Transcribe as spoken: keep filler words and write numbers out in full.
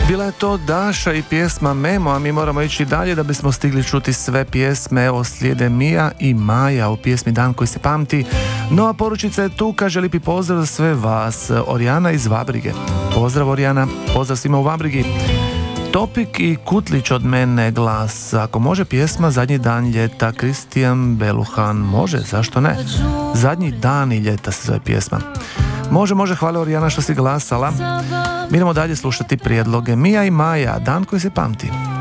Bila je to Daša i pjesma Memo, a mi moramo ići dalje da bismo stigli čuti sve pjesme. Evo slijede Mija i Maja u pjesmi Dan koji se pamti. No a poručica je tu, kaže lipi pozdrav za sve vas. Orijana iz Vabrige. Pozdrav Orijana, pozdrav svima u Vabrigi. Topik i Kutlić od mene glas. Ako može pjesma Zadnji dan ljeta, Kristijan Beluhan. Može, zašto ne? Zadnji dani ljeta se zove pjesma. Može, može, hvala Orijana što si glasala. Mi idemo dalje slušati prijedloge. Mija i Maja, Dan koji se pamti.